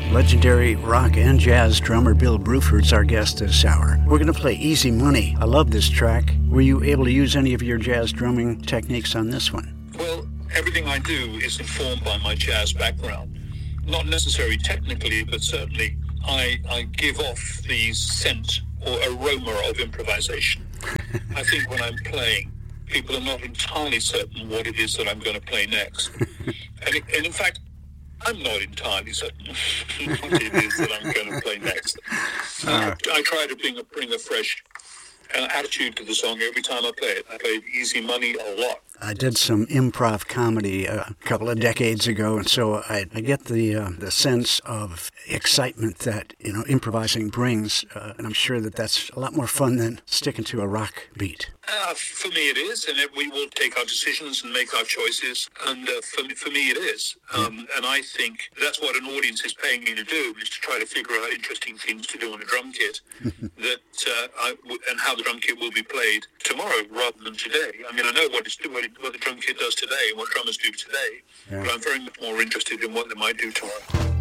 Legendary rock and jazz drummer Bill Bruford's our guest this hour. We're going to play Easy Money. I love this track. Were you able to use any of your jazz drumming techniques on this one? Well, everything I do is informed by my jazz background. Not necessarily technically, but certainly I give off the scent or aroma of improvisation. I think when I'm playing, people are not entirely certain what it is that I'm going to play next. And in fact, I'm not entirely certain what it is that I'm going to play next. I try to bring a fresh attitude to the song every time I play it. I played Easy Money a lot. I did some improv comedy a couple of decades ago, and so I get the sense of excitement that improvising brings, and I'm sure that's a lot more fun than sticking to a rock beat. For me it is, and we will take our decisions and make our choices, and for me it is. And I think that's what an audience is paying me to do, is to try to figure out interesting things to do on a drum kit, and how the drum kit will be played tomorrow rather than today. I mean, I know what the drum kit does today and what drummers do today, but I'm very much more interested in what they might do tomorrow.